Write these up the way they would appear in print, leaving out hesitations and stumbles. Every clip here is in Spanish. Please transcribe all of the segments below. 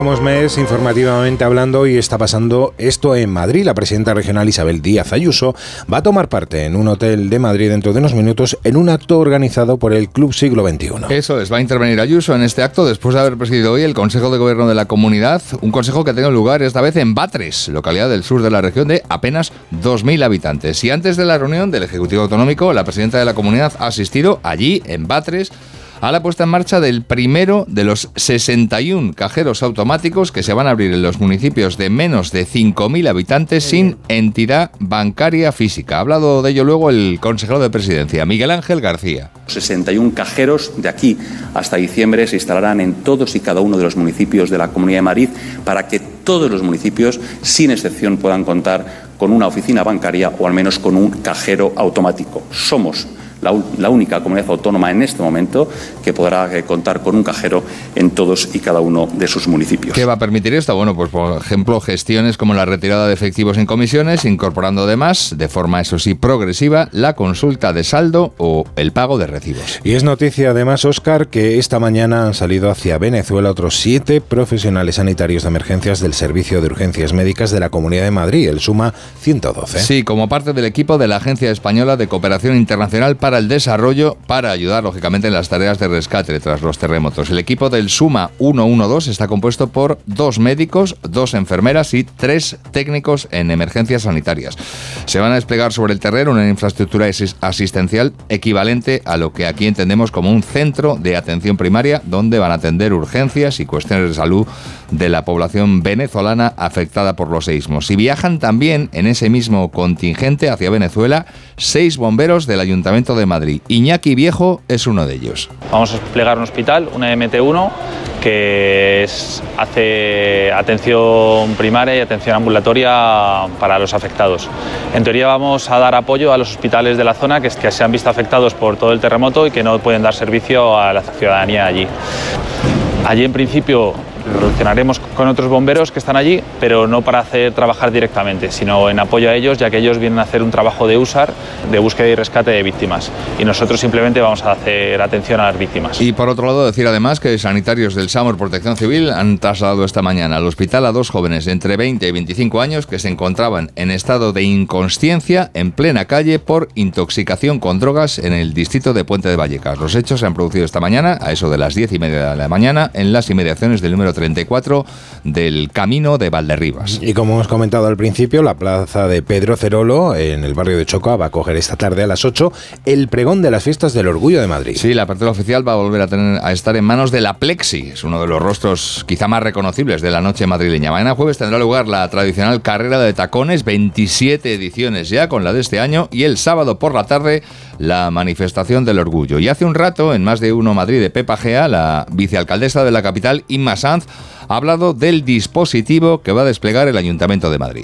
Mes informativamente hablando, y está pasando esto en Madrid. La presidenta regional Isabel Díaz Ayuso va a tomar parte en un hotel de Madrid dentro de unos minutos en un acto organizado por el Club Siglo XXI. Eso es, va a intervenir Ayuso en este acto después de haber presidido hoy el Consejo de Gobierno de la Comunidad, un consejo que ha tenido lugar esta vez en Batres, localidad del sur de la región de apenas 2.000 habitantes. Y antes de la reunión del Ejecutivo Autonómico, la presidenta de la Comunidad ha asistido allí, en Batres, a la puesta en marcha del primero de los 61 cajeros automáticos que se van a abrir en los municipios de menos de 5.000 habitantes sin entidad bancaria física. Ha hablado de ello luego el consejero de Presidencia, Miguel Ángel García. 61 cajeros de aquí hasta diciembre se instalarán en todos y cada uno de los municipios de la Comunidad de Madrid para que todos los municipios, sin excepción, puedan contar con una oficina bancaria o al menos con un cajero automático. Somos la única comunidad autónoma en este momento que podrá contar con un cajero en todos y cada uno de sus municipios. ¿Qué va a permitir esto? Bueno, pues por ejemplo, gestiones como la retirada de efectivos en comisiones, incorporando además, de forma eso sí progresiva, la consulta de saldo o el pago de recibos. Y es noticia además, Óscar, que esta mañana han salido hacia Venezuela otros 7 profesionales sanitarios de emergencias del Servicio de Urgencias Médicas de la Comunidad de Madrid, el SUMA 112. Sí, como parte del equipo de la Agencia Española de Cooperación Internacional para el Desarrollo, para ayudar lógicamente en las tareas de rescate tras los terremotos. El equipo del SUMA 112 está compuesto por 2 médicos, 2 enfermeras y 3 técnicos en emergencias sanitarias. Se van a desplegar sobre el terreno una infraestructura asistencial equivalente a lo que aquí entendemos como un centro de atención primaria, donde van a atender urgencias y cuestiones de salud de la población venezolana afectada por los seísmos. Y viajan también en ese mismo contingente hacia Venezuela 6 bomberos del Ayuntamiento de Madrid. Iñaki Viejo es uno de ellos. Vamos a desplegar un hospital, una MT1, que hace atención primaria y atención ambulatoria para los afectados. En teoría vamos a dar apoyo a los hospitales de la zona que se han visto afectados por todo el terremoto y que no pueden dar servicio a la ciudadanía allí. Allí en principio relacionaremos con otros bomberos que están allí, pero no para hacer trabajar directamente, sino en apoyo a ellos, ya que ellos vienen a hacer un trabajo de USAR, de búsqueda y rescate de víctimas, y nosotros simplemente vamos a hacer atención a las víctimas. Y por otro lado, decir además que sanitarios del SAMUR Protección Civil han trasladado esta mañana al hospital a 2 jóvenes de entre 20 y 25 años que se encontraban en estado de inconsciencia en plena calle por intoxicación con drogas en el distrito de Puente de Vallecas. Los hechos se han producido esta mañana, a eso de las 10:30 de la mañana, en las inmediaciones del número 34 del Camino de Valderribas. Y como hemos comentado al principio, la plaza de Pedro Cerolo, en el barrio de Chocoa, va a acoger esta tarde a las 8 el pregón de las fiestas del Orgullo de Madrid. Sí, la cartela oficial va a volver a estar en manos de la Plexi. Es uno de los rostros quizá más reconocibles de la noche madrileña. Mañana jueves tendrá lugar la tradicional carrera de tacones, 27 ediciones ya con la de este año, y el sábado por la tarde la manifestación del orgullo. Y hace un rato, en Más de Uno Madrid de Pepa Gea, la vicealcaldesa de la capital, Inma Sanz, ha hablado del dispositivo que va a desplegar el Ayuntamiento de Madrid.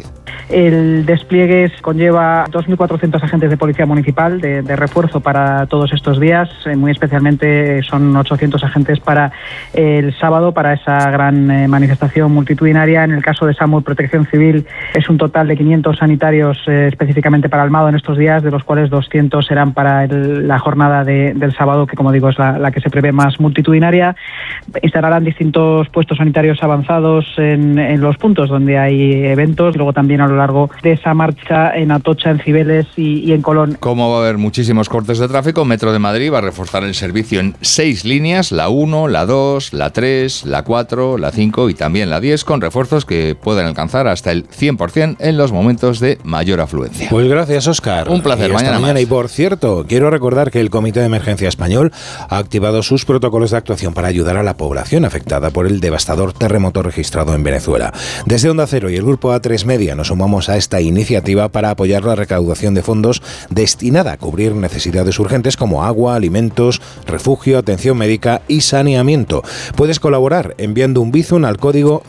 El despliegue conlleva 2.400 agentes de policía municipal de refuerzo para todos estos días, muy especialmente son 800 agentes para el sábado, para esa gran manifestación multitudinaria. En el caso de SAMUR Protección Civil es un total de 500 sanitarios específicamente para Almado en estos días, de los cuales 200 serán para la jornada del sábado, que como digo es la que se prevé más multitudinaria. Instalarán distintos puestos sanitarios avanzados en los puntos donde hay eventos, y luego también a lo largo de esa marcha en Atocha, en Cibeles y en Colón. Como va a haber muchísimos cortes de tráfico, Metro de Madrid va a reforzar el servicio en 6 líneas, la 1, la 2, la 3, la 4, la 5 y también la 10, con refuerzos que pueden alcanzar hasta el 100% en los momentos de mayor afluencia. Pues gracias, Óscar. Un placer, mañana. Y por cierto, quiero recordar que el Comité de Emergencia Español ha activado sus protocolos de actuación para ayudar a la población afectada por el devastador terremoto registrado en Venezuela. Desde Onda Cero y el Grupo A3 Media nos sumamos a esta iniciativa para apoyar la recaudación de fondos destinada a cubrir necesidades urgentes como agua, alimentos, refugio, atención médica y saneamiento. Puedes colaborar enviando un Bizum al código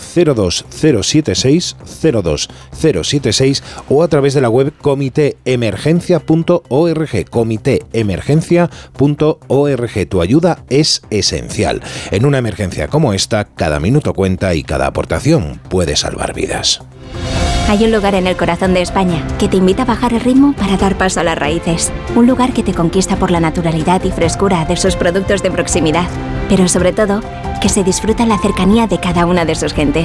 02076 o a través de la web comitéemergencia.org. comitéemergencia.org. Tu ayuda es esencial. En una emergencia como esta, cada minuto cuenta y cada aportación puede salvar vidas. Hay un lugar en el corazón de España que te invita a bajar el ritmo para dar paso a las raíces. Un lugar que te conquista por la naturalidad y frescura de sus productos de proximidad. Pero sobre todo, que se disfruta la cercanía de cada una de sus gentes.